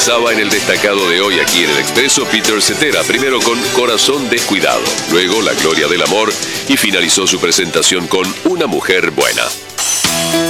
comenzaba en el destacado de hoy aquí en El Expreso Peter Cetera, primero con Corazón Descuidado, luego La Gloria del Amor y finalizó su presentación con Una Mujer Buena.